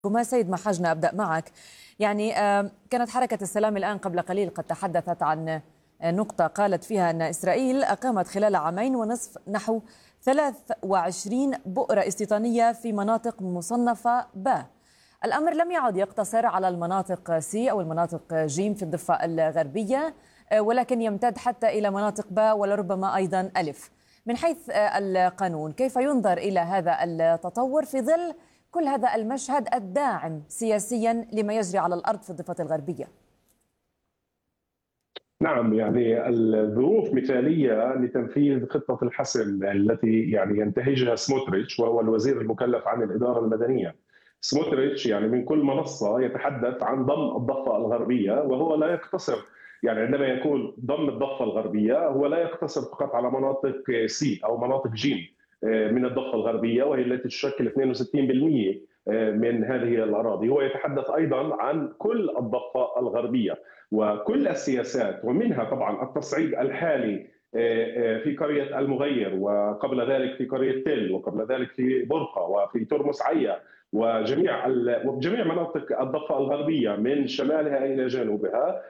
كما سيد محاجنا أبدأ معك. يعني كانت حركة السلام الآن قبل قليل قد تحدثت عن نقطة قالت فيها أن إسرائيل أقامت خلال عامين ونصف نحو 23 بؤرة استيطانية في مناطق مصنفة ب. الأمر لم يعد يقتصر على المناطق سي أو المناطق جيم في الضفة الغربية، ولكن يمتد حتى إلى مناطق ب ولربما أيضا ألف. من حيث القانون كيف ينظر إلى هذا التطور في ظل كل هذا المشهد الداعم سياسيا لما يجري على الأرض في الضفة الغربية؟ نعم، يعني الظروف مثالية لتنفيذ خطة الحسم التي ينتهجها سموتريتش، وهو الوزير المكلف عن الإدارة المدنية. سموتريتش من كل منصة يتحدث عن ضم الضفة الغربية، وهو لا يقتصر عندما يكون ضم الضفة الغربية هو لا يقتصر فقط على مناطق سي أو مناطق جيم من الضفة الغربية، وهي التي تشكل 62% من هذه الأراضي. هو يتحدث أيضا عن كل الضفة الغربية وكل السياسات، ومنها طبعا التصعيد الحالي في قرية المغير، وقبل ذلك في قرية تل، وقبل ذلك في برقة وفي ترمس عيا، وجميع مناطق الضفة الغربية من شمالها إلى جنوبها،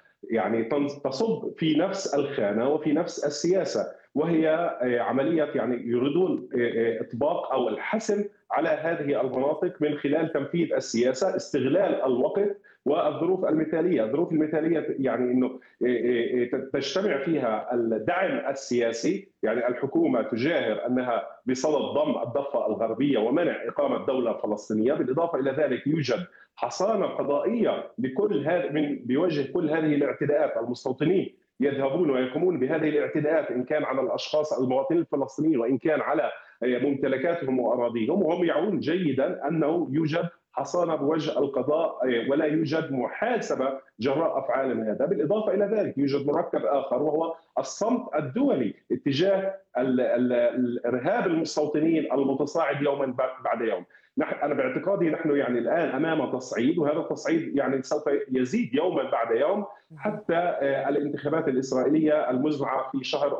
تصب في نفس الخانة وفي نفس السياسة، وهي عملية يريدون إطباق أو الحسم على هذه المناطق من خلال تنفيذ السياسة، استغلال الوقت والظروف المثالية. الظروف المثالية أنه تجتمع فيها الدعم السياسي، الحكومة تجاهر أنها بصدد ضم الضفة الغربية ومنع إقامة دولة فلسطينية. بالإضافة إلى ذلك يوجد حصانة قضائية بوجه كل هذه الاعتداءات. المستوطنين يذهبون ويقومون بهذه الاعتداءات إن كان على الأشخاص المواطنين الفلسطينيين وإن كان على ممتلكاتهم وأراضيهم، وهم يعون جيدا أنه يوجد حصانة بوجه القضاء ولا يوجد محاسبة جراء أفعالهم هذا. بالإضافة إلى ذلك يوجد مركب آخر وهو الصمت الدولي اتجاه الإرهاب المستوطنين المتصاعد يوما بعد يوم. أنا باعتقادي نحن الآن أمام تصعيد، وهذا التصعيد سوف يزيد يوما بعد يوم حتى الانتخابات الإسرائيلية المزمعة في شهر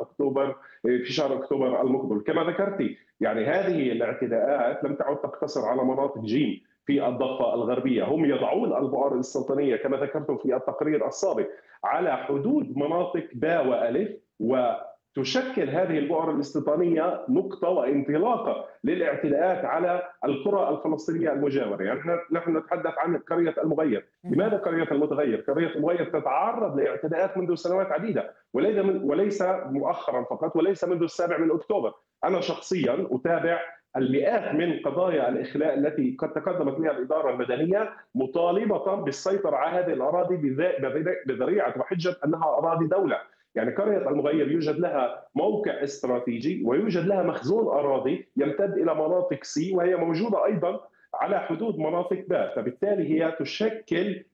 أكتوبر المقبل. كما ذكرتي هذه الاعتداءات لم تعد تقتصر على مناطق جيم في الضفة الغربية. هم يضعون البؤر الاستيطانية كما ذكرتم في التقرير السابق على حدود مناطق باء وألف، وتشكل هذه البؤر الاستيطانية نقطة وانطلاقة للاعتداءات على القرى الفلسطينية المجاورة. نحن نتحدث عن قرية المغير. لماذا قرية المغير؟ قرية المغير تتعرض لاعتداءات منذ سنوات عديدة، وليس مؤخرا فقط، وليس منذ 7 أكتوبر. أنا شخصيا أتابع المئات من قضايا الإخلاء التي قد تقدمت بها الإدارة المدنية مطالبة بالسيطرة على هذه الأراضي بذريعة وحجة أنها أراضي دولة. قرية المغير يوجد لها موقع استراتيجي ويوجد لها مخزون أراضي يمتد إلى مناطق سي، وهي موجودة أيضا على حدود مناطق باء، فبالتالي هي تشكل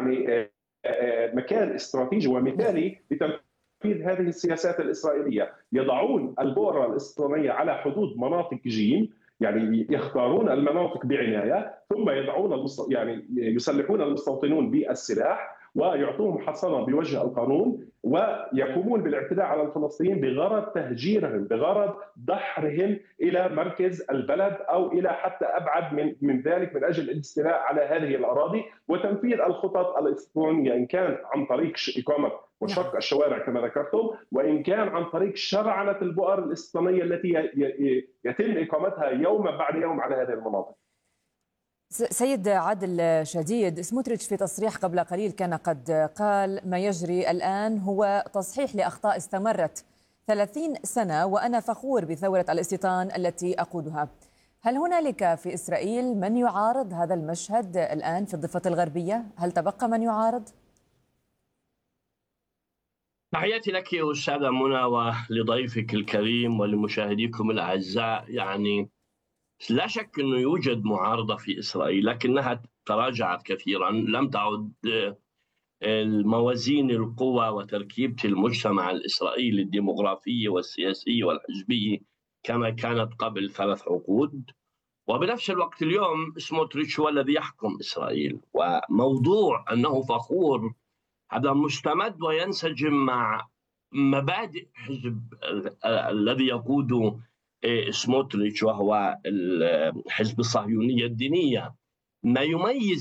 مكان استراتيجي ومثالي لتنفيذ هذه السياسات الإسرائيلية. يضعون البؤرة الاستيطانية على حدود مناطق جيم، يختارون المناطق بعناية، ثم يضعون يسلحون المستوطنون بالسلاح ويعطوهم حصانة بوجه القانون، ويقومون بالاعتداء على الفلسطينيين بغرض تهجيرهم، بغرض دحرهم إلى مركز البلد أو إلى حتى أبعد من ذلك، من أجل الاستيلاء على هذه الأراضي وتنفيذ الخطط الاستيطانية، إن كان عن طريق إقامة وشق الشوارع كما ذكرتم، وإن كان عن طريق شرعنة البؤر الاستيطانية التي يتم إقامتها يوما بعد يوم على هذه المناطق. سيد عادل شديد، سموتريتش في تصريح قبل قليل كان قد قال ما يجري الآن هو تصحيح لأخطاء استمرت 30 سنة وأنا فخور بثورة الاستيطان التي أقودها. هل هنالك في إسرائيل من يعارض هذا المشهد الآن في الضفة الغربية؟ هل تبقى من يعارض؟ تحياتي لك أستاذة منى ولضيفك الكريم ولمشاهديكم الأعزاء. لا شك أنه يوجد معارضة في إسرائيل، لكنها تراجعت كثيرا. لم تعد الموازين القوى وتركيبة المجتمع الإسرائيلي الديمغرافي والسياسي والحزبي كما كانت قبل 3 عقود. وبنفس الوقت اليوم سموتريتش هو الذي يحكم إسرائيل، وموضوع أنه فخور هذا مستمد وينسجم مع مبادئ حزب الذي يقوده سموتريتش، وهو الحزب الصهيونية الدينية. ما يميز